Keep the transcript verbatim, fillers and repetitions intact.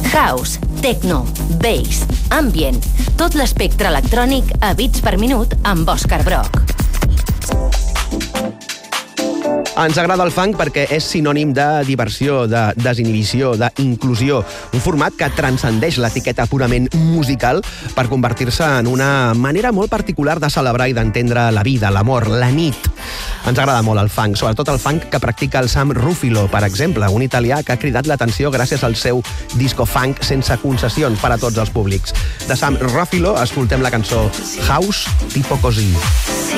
House, techno, bass, ambient, tot l'espectre electrònic a bits per minut amb Òscar Broc. Ens agrada el funk perquè és sinònim de diversió, de desinhibició, d'inclusió. Un format que transcendeix l'etiqueta purament musical per convertir-se en una manera molt particular de celebrar i d'entendre la vida, l'amor, la nit. Ens agrada molt el funk, sobretot el funk que practica el Sam Rufilo, per exemple, un italià que ha cridat l'atenció gràcies al seu disco funk sense concessions per a tots els públics. De Sam Rufilo escoltem la cançó House Tipo Così.